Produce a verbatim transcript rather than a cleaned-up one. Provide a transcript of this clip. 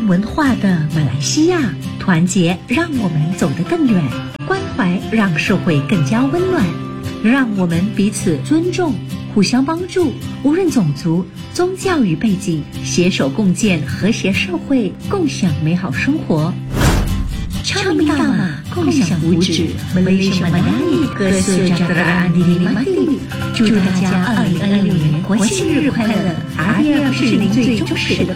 文化的马来西亚，团结让我们走得更远，关怀让社会更加温暖，让我们彼此尊重，互相帮助，无论种族、宗教与背景，携手共建和谐社会，共享美好生活。超明大马共享福祉 Malaysia Madani Kesejahteraan Dinikmati。祝大家二零二六年国庆日快乐！ R T F 是您最忠实的